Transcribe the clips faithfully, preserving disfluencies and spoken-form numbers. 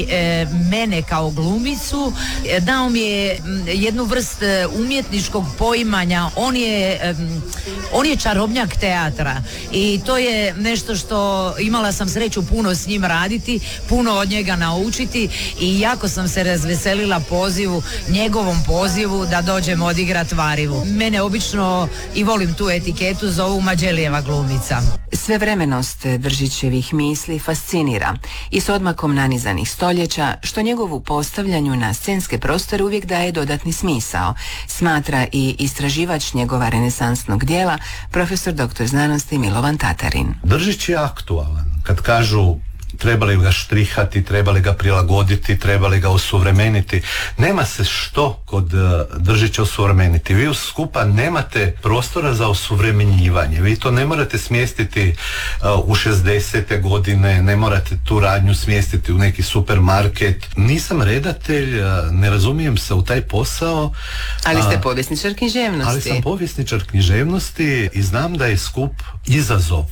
e, mene kao glumicu, e, dao mi je m, jednu vrst e, umjetničkog poimanja. On je e, on je čarobnjak teatra i to je nešto što imala sam sreću puno s njim raditi, puno od njega naučiti i jako sam se razveselila pozivu, njegovom pozivu da dođem odigrat Varivu. Mene obično, i volim tu etiketu, zovu Mađelijeva glumica. Svevremenost Držićevih misli fascinira i s odmakom nanizanih stoljeća, što njegovu postavljanju na scenske prostore uvijek daje dodatni smisao, smatra i istraživač njegova renesansnog dijela, profesor doktor znanosti Milovan Tatarin. Držić je aktualan. Kad kažu trebali ga štrihati, trebali ga prilagoditi, trebali ga osuvremeniti. Nema se što kod Držića osuvremeniti. Vi skupa nemate prostora za osuvremenjivanje. Vi to ne morate smjestiti u šezdesete godine, ne morate tu radnju smjestiti u neki supermarket. Nisam redatelj, ne razumijem se u taj posao. Ali ste povjesničar književnosti. Ali sam povjesničar književnosti i znam da je skup izazov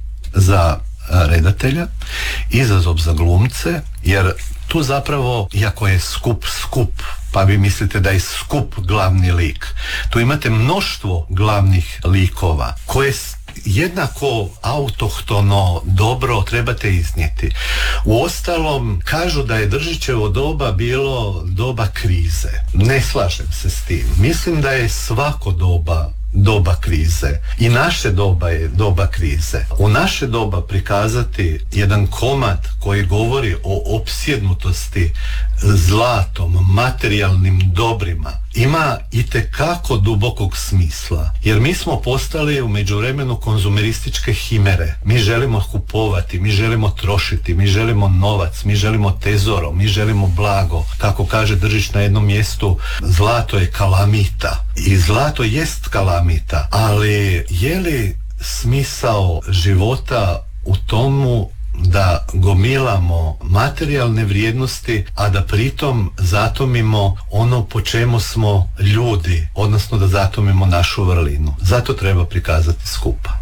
za redatelja, izazov za glumce, jer tu zapravo, iako je skup skup, pa vi mislite da je skup glavni lik, tu imate mnoštvo glavnih likova koje jednako autohtono dobro trebate iznijeti. Uostalom, kažu da je Držićevo doba bilo doba krize. Ne slažem se s tim. Mislim da je svako doba doba krize. I naše doba je doba krize. U naše doba prikazati jedan komad koji govori o opsjednutosti zlatom, materijalnim dobrima, ima itekako dubokog smisla. Jer mi smo postali u međuvremenu konzumerističke himere. Mi želimo kupovati, mi želimo trošiti, mi želimo novac, mi želimo tezoro, mi želimo blago. Kako kaže Držić na jednom mjestu, zlato je kalamita. I zlato jest kalamita, ali je li smisao života u tomu da gomilamo materijalne vrijednosti, a da pritom zatomimo ono po čemu smo ljudi, odnosno da zatomimo našu vrlinu. Zato treba prikazati skupa.